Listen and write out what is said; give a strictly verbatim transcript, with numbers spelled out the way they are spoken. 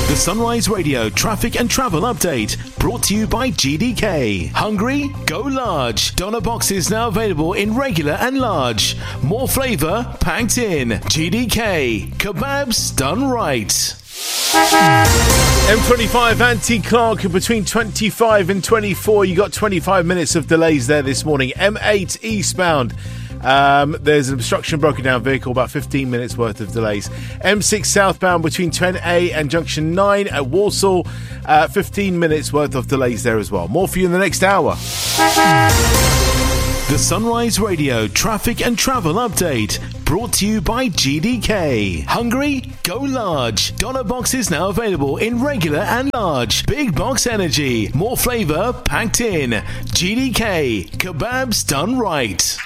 The Sunrise Radio traffic and travel update brought to you by G D K. Hungry? Go large. Doner boxes now available in regular and large. More flavour packed in. G D K. Kebabs done right. M twenty-five anti-clock between twenty-five and twenty-four. You got twenty-five minutes of delays there this morning. M eight eastbound. Um, there's an obstruction broken down vehicle, about fifteen minutes worth of delays. M six southbound between ten A and junction nine at Walsall, uh, fifteen minutes worth of delays there as well. More for you in the next hour. The Sunrise Radio traffic and travel update brought to you by G D K. Hungry? Go large. Doner boxes now available in regular and large. Big box energy. More flavour packed in. G D K. Kebabs done right.